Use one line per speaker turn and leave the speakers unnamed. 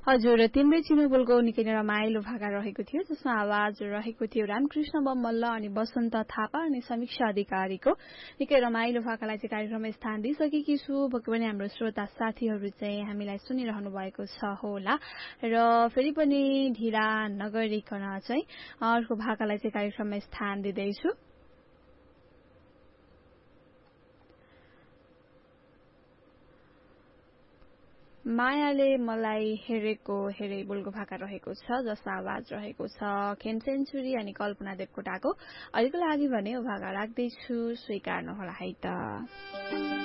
हजुर 3 बजे चिनोबोलको निकै नै रमाइलो भाका रहेको थियो जसमा आवाज रहेको थियो रामकृष्ण बमल्ल अनि वसन्त थापा अनि समीक्षा अधिकारीको निकै रमाइलो भाकालाई चाहिँ कार्यक्रममा स्थान दिइसकेकी छु। पक्कै पनि हाम्रो श्रोता साथीहरू चाहिँ हामीलाई सुनिरहनु भएको छ होला र फेरि पनि ढिला नगरिकन चाहिँ अर्को भाकालाई चाहिँ कार्यक्रममा स्थान दिँदैछु। मायाले मलाई हेरेको हेरे बोलको भाका रहेको छ जसमा आवाज रहेको छ खेन सेन्चुरी अनि कल्पना देवकोटाको। अहिलेको लागि भने यो भाका राख्दैछु, स्वीकार्नुहोला है त।